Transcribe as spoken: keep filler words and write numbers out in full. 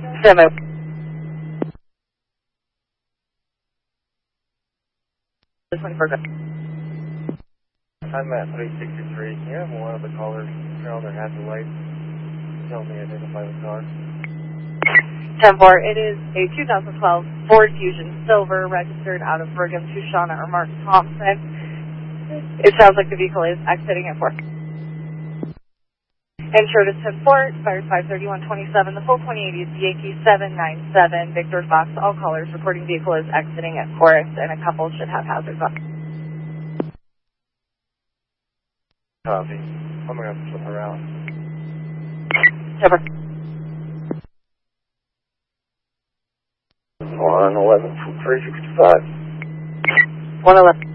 Stand by. twenty-four, go. I'm at three sixty-three. Can you have one of the callers turn on their hazard lights? Help me identify the car. ten four, it is a two thousand twelve Ford Fusion Silver registered out of Brigham to Shauna or Mark Thompson. It sounds like the vehicle is exiting at four. Insured is ten four, expired five thirty-one twenty-seven. The full twenty eighty is Yankee seven nine seven. Victor Fox, all callers reporting vehicle is exiting at Forest, and a couple should have hazards on. Copy. I'm going to have to flip around. Never. one eleven, three sixty-five. one eleven.